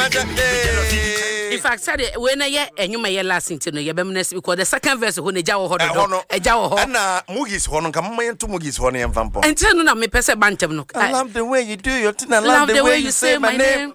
In fact, said when I enyuma ye last into no yebemness because the second verse ho neja wo hodo eja wo ho na mugis ho no kam man to mugis ho no yemfampo enti no na me pese bantem no I love the way you do your thing. I love the way you say my name.